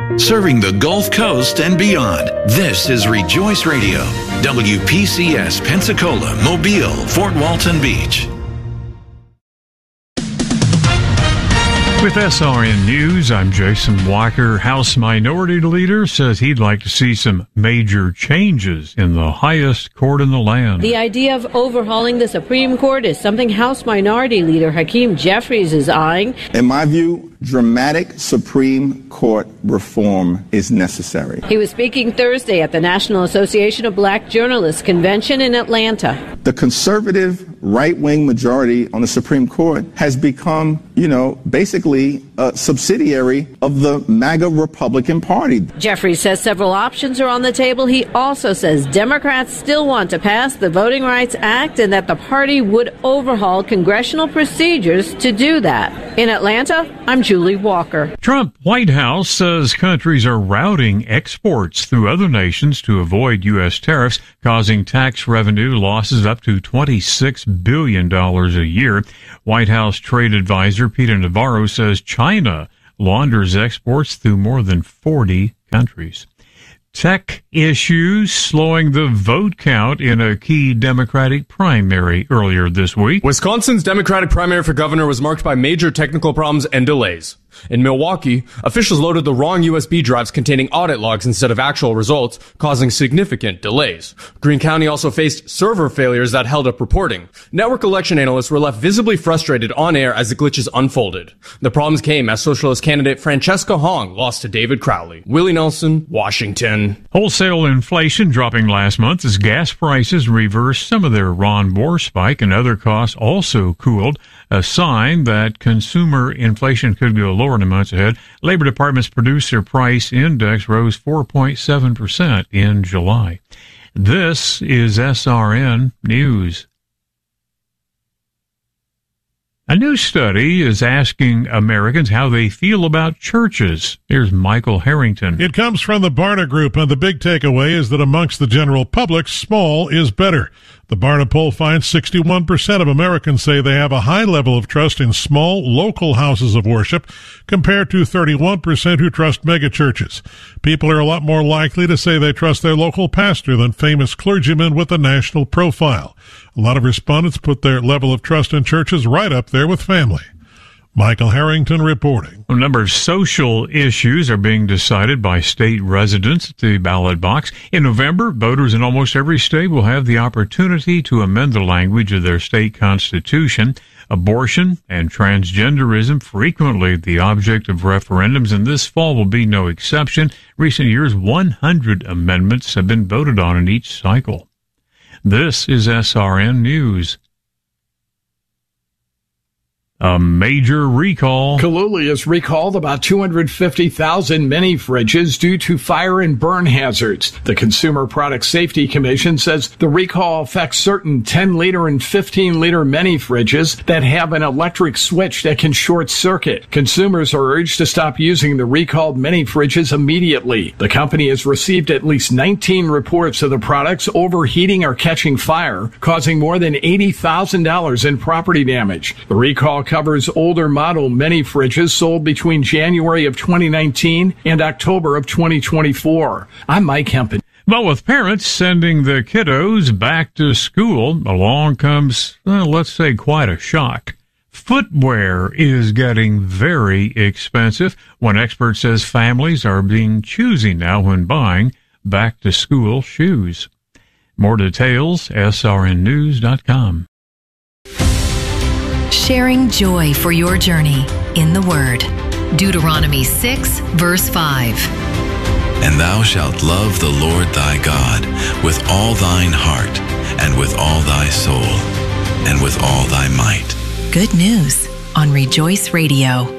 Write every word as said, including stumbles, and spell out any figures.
Serving the Gulf Coast and beyond, this is Rejoice Radio, W P C S Pensacola, Mobile, Fort Walton Beach. With S R N News, I'm Jason Walker. House Minority Leader says he'd like to see some major changes in the highest court in the land. The idea of overhauling the Supreme Court is something House Minority Leader Hakeem Jeffries is eyeing. In my view, dramatic Supreme Court reform is necessary. He was speaking Thursday at the National Association of Black Journalists Convention in Atlanta. The conservative right-wing majority on the Supreme Court has become, you know, basically a subsidiary of the MAGA Republican Party. Jeffries says several options are on the table. He also says Democrats still want to pass the Voting Rights Act and that the party would overhaul congressional procedures to do that. In Atlanta, I'm Julie Walker. Trump White House says countries are routing exports through other nations to avoid U S tariffs, causing tax revenue losses up to twenty-six billion dollars a year. White House trade advisor Peter Navarro says China launders exports through more than forty countries. Tech issues slowing the vote count in a key Democratic primary earlier this week. Wisconsin's Democratic primary for governor was marked by major technical problems and delays. In Milwaukee, officials loaded the wrong U S B drives containing audit logs instead of actual results, causing significant delays. Greene County also faced server failures that held up reporting. Network election analysts were left visibly frustrated on air as the glitches unfolded. The problems came as socialist candidate Francesca Hong lost to David Crowley. Willie Nelson, Washington. Wholesale inflation dropping last month as gas prices reversed some of their Ron Bohr spike and other costs also cooled, a sign that consumer inflation could go lower in the months ahead. Labor Department's producer price index rose four point seven percent in July. This is S R N News. A new study is asking Americans how they feel about churches. Here's Michael Harrington. It comes from the Barna Group, and the big takeaway is that amongst the general public, small is better. The Barna poll finds sixty-one percent of Americans say they have a high level of trust in small, local houses of worship, compared to thirty-one percent who trust megachurches. People are a lot more likely to say they trust their local pastor than famous clergymen with a national profile. A lot of respondents put their level of trust in churches right up there with family. Michael Harrington reporting. A number of social issues are being decided by state residents at the ballot box. In November, voters in almost every state will have the opportunity to amend the language of their state constitution. Abortion and transgenderism frequently the object of referendums, and this fall will be no exception. Recent years, one hundred amendments have been voted on in each cycle. This is S R N News. A major recall. Kaluli has recalled about two hundred fifty thousand mini fridges due to fire and burn hazards. The Consumer Product Safety Commission says the recall affects certain ten liter and fifteen liter mini fridges that have an electric switch that can short circuit. Consumers are urged to stop using the recalled mini fridges immediately. The company has received at least nineteen reports of the products overheating or catching fire, causing more than eighty thousand dollars in property damage. The recall covers older model mini fridges sold between January of twenty nineteen and October of twenty twenty-four. I'm Mike Hempen. But with parents sending the kiddos back to school, along comes, well, let's say, quite a shock. Footwear is getting very expensive. One expert says families are being choosy now when buying back-to-school shoes. More details, S R N news dot com. Sharing joy for your journey in the Word. Deuteronomy six, verse five. And thou shalt love the Lord thy God with all thine heart, and with all thy soul, and with all thy might. Good news on Rejoice Radio.